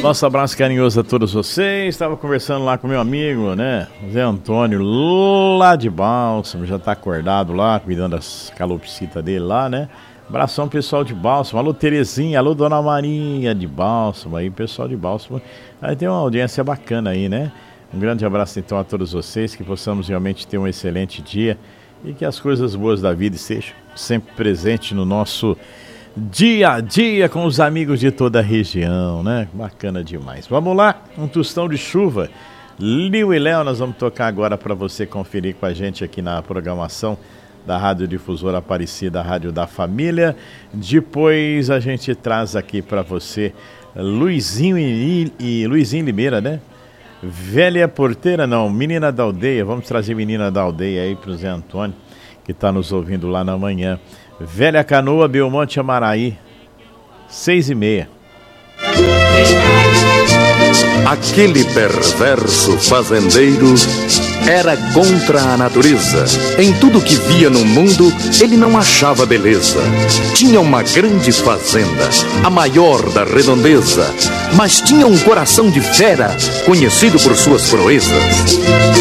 Nosso abraço carinhoso a todos vocês. Estava conversando lá com meu amigo, né? Zé Antônio, lá de Bálsamo. Já tá acordado lá, cuidando das calopsitas dele lá, né? Abração pessoal de Bálsamo. Alô Terezinha, alô Dona Maria de Bálsamo aí, pessoal de Bálsamo. Aí tem uma audiência bacana aí, né? Um grande abraço então a todos vocês, que possamos realmente ter um excelente dia e que as coisas boas da vida estejam sempre presentes no nosso dia a dia com os amigos de toda a região, né? Bacana demais. Vamos lá, um tostão de chuva. Liu e Léo, nós vamos tocar agora para você conferir com a gente aqui na programação da Rádio Difusora Aparecida, a Rádio da Família. Depois a gente traz aqui para você Luizinho e Luizinho Limeira, né? Velha Porteira, não, Menina da Aldeia. Vamos trazer Menina da Aldeia aí pro Zé Antônio, que está nos ouvindo lá na manhã. Velha Canoa, Belmonte Amaraí, 6h30. Aquele perverso fazendeiro era contra a natureza. Em tudo que via no mundo, ele não achava beleza. Tinha uma grande fazenda, a maior da redondeza, mas tinha um coração de fera, conhecido por suas proezas.